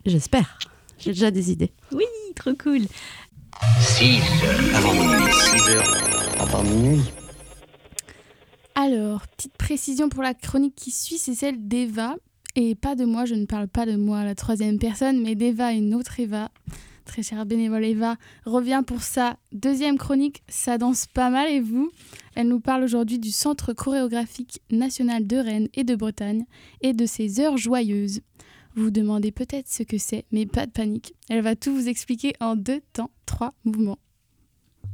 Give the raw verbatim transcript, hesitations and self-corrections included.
J'espère. J'ai déjà des idées. Oui, trop cool. six heures avant minuit. six heures avant minuit. Alors, petite précision pour la chronique qui suit, c'est celle d'Eva. Et pas de moi, je ne parle pas de moi à la troisième personne, mais d'Eva, une autre Eva. Très chère bénévole Eva, revient pour sa deuxième chronique. Ça danse pas mal, et vous ? Elle nous parle aujourd'hui du Centre chorégraphique national de Rennes et de Bretagne et de ses heures joyeuses. Vous vous demandez peut-être ce que c'est, mais pas de panique. Elle va tout vous expliquer en deux temps, trois mouvements.